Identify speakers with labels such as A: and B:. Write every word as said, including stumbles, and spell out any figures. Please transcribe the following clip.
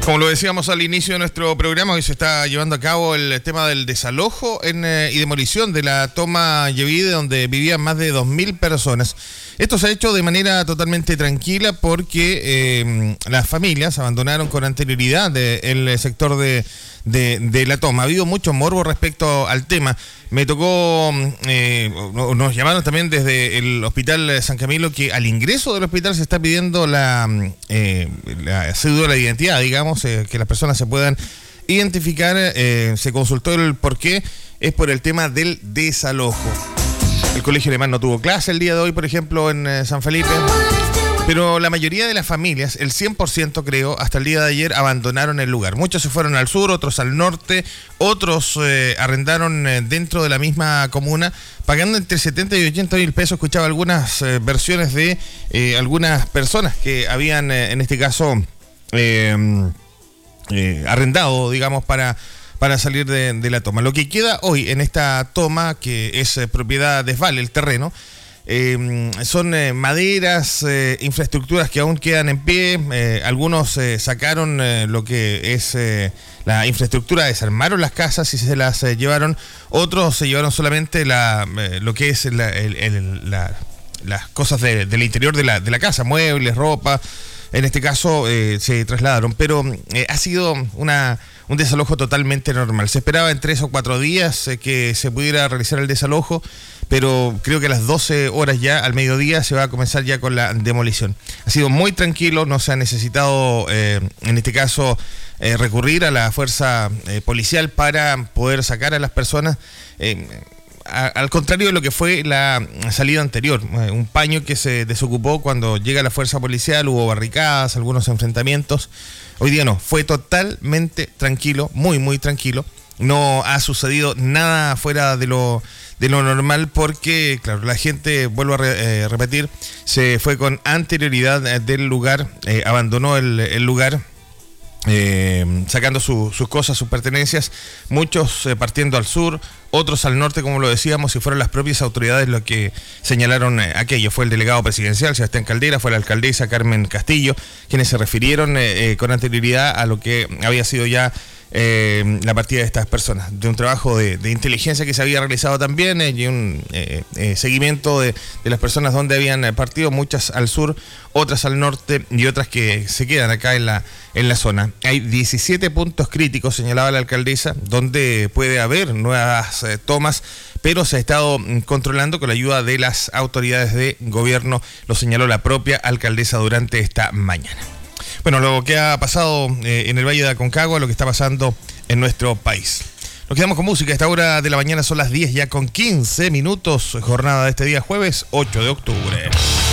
A: Como lo decíamos al inicio de nuestro programa, hoy se está llevando a cabo el tema del desalojo en, eh, y demolición de la toma Yevide, donde vivían más de dos mil personas. Esto se ha hecho de manera totalmente tranquila porque eh, las familias abandonaron con anterioridad de, el sector de, de, de la toma. Ha habido mucho morbo respecto al tema. Me tocó, eh, nos llamaron también desde el Hospital San Camilo que al ingreso del hospital se está pidiendo la, eh, la cédula de identidad, digamos, eh, que las personas se puedan identificar. Eh, se consultó el por qué, es por el tema del desalojo. El colegio alemán no tuvo clase el día de hoy, por ejemplo, en eh, San Felipe. Pero la mayoría de las familias, el cien por ciento creo, hasta el día de ayer abandonaron el lugar. Muchos se fueron al sur, otros al norte, otros eh, arrendaron eh, dentro de la misma comuna, pagando entre setenta y ochenta mil pesos. Escuchaba algunas eh, versiones de eh, algunas personas que habían, eh, en este caso, eh, eh, arrendado, digamos, para... para salir de, de la toma. Lo que queda hoy en esta toma, que es eh, propiedad de Vale, el terreno, eh, son eh, maderas, eh, infraestructuras que aún quedan en pie. Eh, algunos eh, sacaron eh, lo que es eh, la infraestructura, desarmaron las casas y se las eh, llevaron. Otros se llevaron solamente la, eh, lo que es la, el, el, la, las cosas de, del interior de la, de la casa, muebles, ropa. En este caso eh, se trasladaron, pero eh, ha sido una, un desalojo totalmente normal. Se esperaba en tres o cuatro días eh, que se pudiera realizar el desalojo, pero creo que a las doce horas ya, al mediodía, se va a comenzar ya con la demolición. Ha sido muy tranquilo, no se ha necesitado, eh, en este caso, eh, recurrir a la fuerza eh, policial para poder sacar a las personas. Eh, A, al contrario de lo que fue la salida anterior, eh, un paño que se desocupó cuando llega la fuerza policial, hubo barricadas, algunos enfrentamientos. Hoy día no, fue totalmente tranquilo, muy muy tranquilo. No ha sucedido nada fuera de lo de lo normal porque, claro, la gente, vuelvo a re, eh, repetir, se fue con anterioridad eh, del lugar, eh, abandonó el, el lugar. Eh, sacando su, sus cosas, sus pertenencias, muchos eh, partiendo al sur, otros al norte, como lo decíamos, y fueron las propias autoridades los que señalaron eh, aquello. Fue el delegado presidencial, Sebastián Caldera, fue la alcaldesa Carmen Castillo, quienes se refirieron eh, eh, con anterioridad a lo que había sido ya eh, la partida de estas personas, de un trabajo de, de inteligencia que se había realizado también eh, y un eh, eh, seguimiento de, de las personas donde habían partido, muchas al sur, otras al norte y otras que se quedan acá en la, en la zona. Hay diecisiete puntos críticos, señalaba la alcaldesa, donde puede haber nuevas eh, tomas, pero se ha estado controlando con la ayuda de las autoridades de gobierno, lo señaló la propia alcaldesa durante esta mañana. Bueno, lo que ha pasado eh, en el Valle de Aconcagua, lo que está pasando en nuestro país. Nos quedamos con música. A esta hora de la mañana son las diez ya con quince minutos, jornada de este día jueves ocho de octubre.